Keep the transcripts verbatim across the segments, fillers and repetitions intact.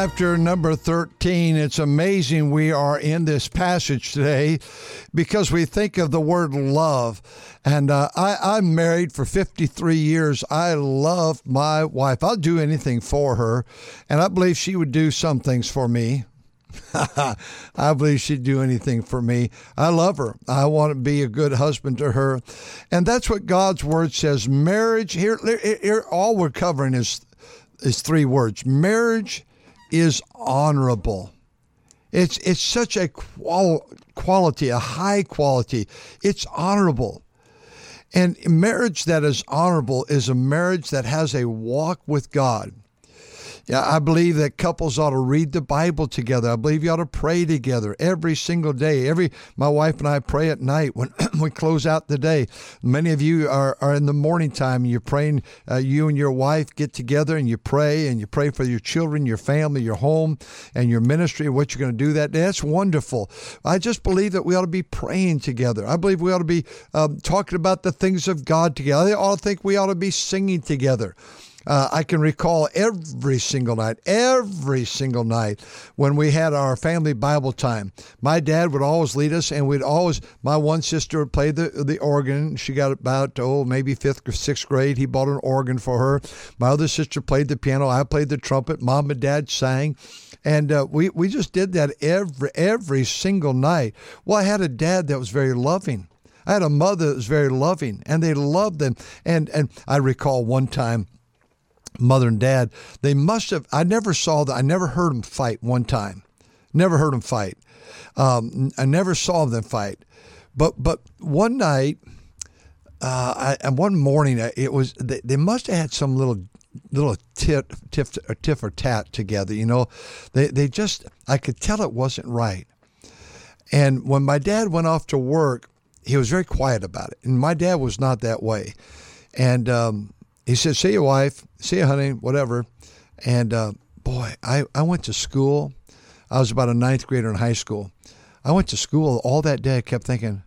Chapter number thirteen, it's amazing we are in this passage today because we think of the word love. And uh, I, I'm married for fifty-three years. I love my wife. I'll do anything for her. And I believe she would do some things for me. I believe she'd do anything for me. I love her. I want to be a good husband to her. And that's what God's word says. Marriage, here, here all we're covering is, is three words. Marriage is honorable. It's it's such a qual- quality, a high quality. It's honorable. And a marriage that is honorable is a marriage that has a walk with God. Yeah, I believe that couples ought to read the Bible together. I believe you ought to pray together every single day. Every my wife and I pray at night when we close out the day. Many of you are, are in the morning time. You're praying. Uh, you and your wife get together and you pray, and you pray for your children, your family, your home, and your ministry. What you're going to do that day. That's wonderful. I just believe that we ought to be praying together. I believe we ought to be um, talking about the things of God together. I ought to think we ought to be singing together. Uh, I can recall every single night, every single night when we had our family Bible time. My dad would always lead us, and we'd always, my one sister would play the, the organ. She got about, oh, maybe fifth or sixth grade. He bought an organ for her. My other sister played the piano. I played the trumpet. Mom and dad sang. And uh, we, we just did that every, every single night. Well, I had a dad that was very loving. I had a mother that was very loving, and they loved them. And, and I recall one time, mother and dad, they must have, I never saw that, I never heard them fight one time. Never heard them fight. Um, I never saw them fight. But but one night, uh, I, and one morning, it was, they, they must have had some little little tit, tiff, or tiff or tat together, you know. They, they just, I could tell it wasn't right. And when my dad went off to work, he was very quiet about it. And my dad was not that way. And, um, he said, see you, wife. See you, honey, whatever. And, uh, boy, I, I went to school. I was about a ninth grader in high school. I went to school all that day. I kept thinking,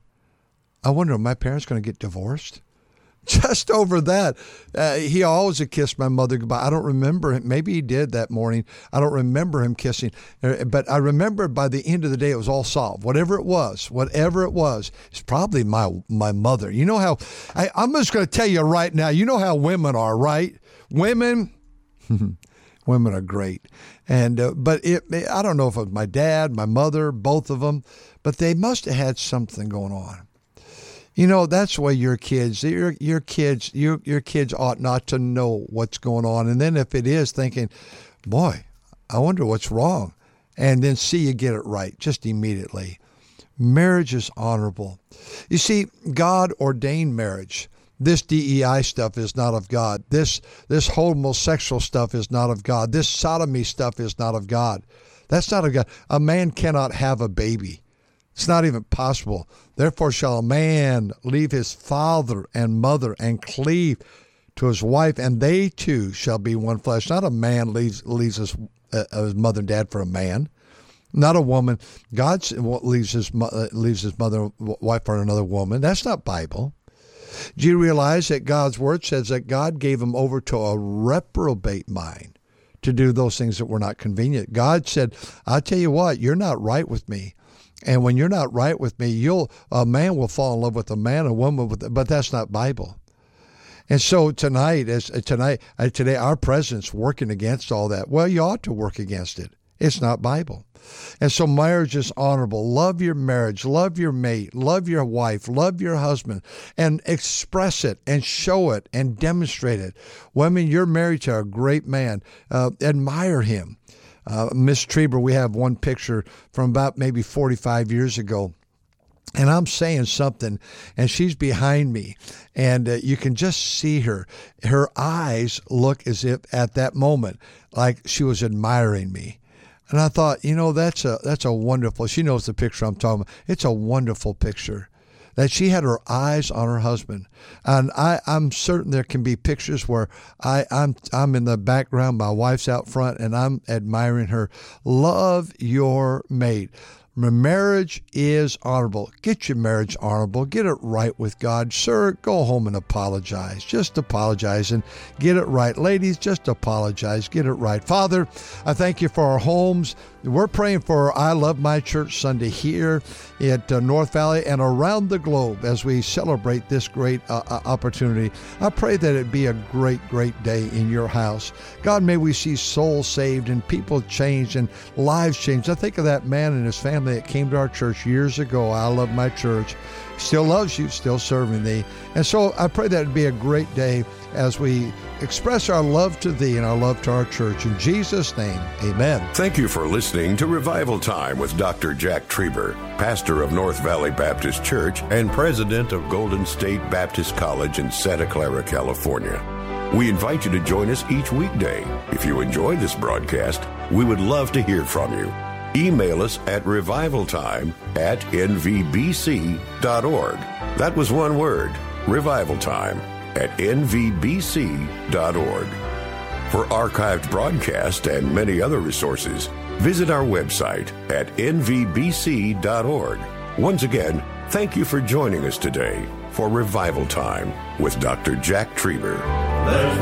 I wonder, are my parents going to get divorced? Just over that. Uh, he always had kissed my mother goodbye. I don't remember him. Maybe he did that morning. I don't remember him kissing. But I remember by the end of the day, it was all solved. Whatever it was, whatever it was, it's probably my my mother. You know how, I, I'm just going to tell you right now, you know how women are, right? Women, women are great. And uh, But it, I don't know if it was my dad, my mother, both of them, but they must have had something going on. You know, that's why your kids, your your kids, your your kids ought not to know what's going on. And then if it is, thinking, boy, I wonder what's wrong. And then see you get it right just immediately. Marriage is honorable. You see, God ordained marriage. This D E I stuff is not of God. This this homosexual stuff is not of God. This sodomy stuff is not of God. That's not of God. A man cannot have a baby. It's not even possible. Therefore shall a man leave his father and mother and cleave to his wife, and they two shall be one flesh. Not a man leaves leaves his, uh, his mother and dad for a man. Not a woman. God leaves his uh, leaves his mother and wife for another woman. That's not Bible. Do you realize that God's word says that God gave him over to a reprobate mind to do those things that were not convenient? God said, I'll tell you what, you're not right with me. And when you're not right with me, you'll a man will fall in love with a man, a woman with, but that's not Bible. And so tonight, as tonight, uh, today, our president's working against all that. Well, you ought to work against it. It's not Bible. And so marriage is honorable. Love your marriage. Love your mate. Love your wife. Love your husband. And express it and show it and demonstrate it. Women, you're married to a great man. Uh, admire him. Uh, Miss Trieber, we have one picture from about maybe forty-five years ago. And I'm saying something, and she's behind me, and uh, you can just see her. Her eyes look as if at that moment, like she was admiring me. And I thought, you know, that's a that's a wonderful, she knows the picture I'm talking about. It's a wonderful picture that she had her eyes on her husband. And I, I'm certain there can be pictures where I, I'm I'm in the background, my wife's out front, and I'm admiring her. Love your mate. Marriage is honorable. Get your marriage honorable. Get it right with God. Sir, go home and apologize. Just apologize and get it right. Ladies, just apologize. Get it right. Father, I thank you for our homes. We're praying for I Love My Church Sunday here at uh, North Valley and around the globe as we celebrate this great uh, opportunity. I pray that it be a great, great day in your house. God, may we see souls saved and people changed and lives changed. I think of that man and his family that came to our church years ago. I Love My Church. Still loves you, still serving thee. And so I pray that it'd be a great day as we express our love to thee and our love to our church. In Jesus' name, amen. Thank you for listening to Revival Time with Doctor Jack Trieber, pastor of North Valley Baptist Church and president of Golden State Baptist College in Santa Clara, California. We invite you to join us each weekday. If you enjoy this broadcast, we would love to hear from you. Email us at revivaltime at n v b c dot org. That was one word, revivaltime at n v b c dot org. For archived broadcasts and many other resources, visit our website at n v b c dot org. Once again, thank you for joining us today for Revival Time with Doctor Jack Trieber. There's